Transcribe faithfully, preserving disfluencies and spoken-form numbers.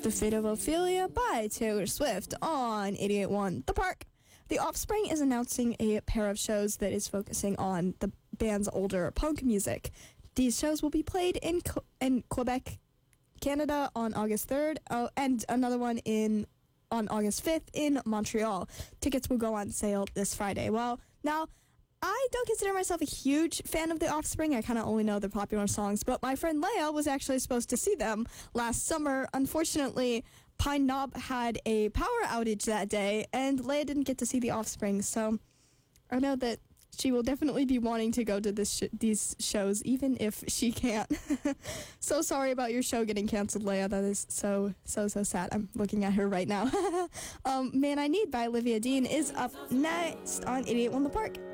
The Fate of Ophelia by Taylor Swift on eighty-eight point one The Park. The Offspring is announcing a pair of shows that is focusing on the band's older punk music. These shows will be played in in Quebec, Canada on August third, oh, and another one in on August fifth in Montreal. Tickets will go on sale this Friday. Well, now, I don't consider myself a huge fan of The Offspring. I kind of only know their popular songs, but my friend Leia was actually supposed to see them last summer. Unfortunately, Pine Knob had a power outage that day, and Leia didn't get to see The Offspring, so I know that she will definitely be wanting to go to this sh- these shows, even if she can't. So sorry about your show getting canceled, Leia. That is so, so, so sad. I'm looking at her right now. um, Man I Need by Olivia Dean is up next on eighty-eight point one The Park.